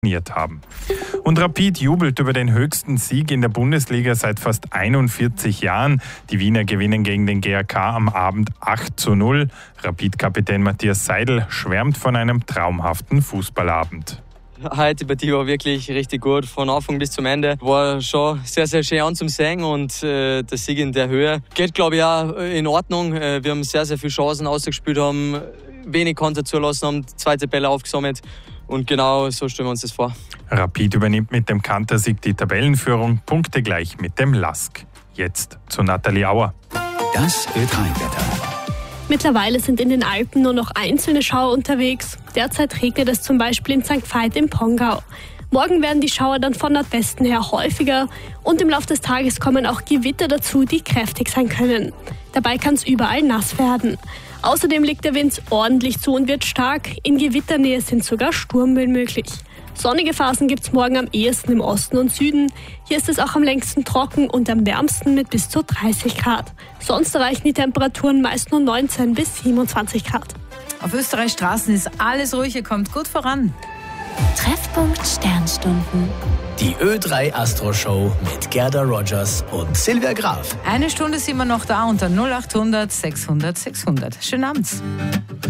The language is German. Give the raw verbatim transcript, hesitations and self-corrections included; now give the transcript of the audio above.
haben. Und Rapid jubelt über den höchsten Sieg in der Bundesliga seit fast einundvierzig Jahren. Die Wiener gewinnen gegen den G A K am Abend acht zu null. Rapid-Kapitän Matthias Seidel schwärmt von einem traumhaften Fußballabend. Heute die Partie war wirklich richtig gut, von Anfang bis zum Ende. War schon sehr, sehr schön anzusehen und äh, der Sieg in der Höhe geht, glaube ich, auch in Ordnung. Äh, wir haben sehr, sehr viele Chancen ausgespielt, haben wenig Konter zulassen, haben zweite Bälle aufgesammelt und genau so stellen wir uns das vor. Rapid übernimmt mit dem Kantersieg die Tabellenführung, Punkte gleich mit dem Lask. Jetzt zu Nathalie Auer. Das Ö drei Wetter. Mittlerweile sind in den Alpen nur noch einzelne Schauer unterwegs. Derzeit regnet es zum Beispiel in Sankt Veit im Pongau. Morgen werden die Schauer dann von Nordwesten her häufiger und im Laufe des Tages kommen auch Gewitter dazu, die kräftig sein können. Dabei kann es überall nass werden. Außerdem legt der Wind ordentlich zu und wird stark. In Gewitternähe sind sogar Sturmböen möglich. Sonnige Phasen gibt es morgen am ehesten im Osten und Süden. Hier ist es auch am längsten trocken und am wärmsten mit bis zu dreißig Grad. Sonst erreichen die Temperaturen meist nur neunzehn bis siebenundzwanzig Grad. Auf Österreichs Straßen ist alles ruhig, ihr kommt gut voran. Treffpunkt Sternstunden. Die Ö drei Astro Show mit Gerda Rogers und Silvia Graf. Eine Stunde sind wir noch da unter null acht hundert sechshundert sechshundert. Schönen Abend.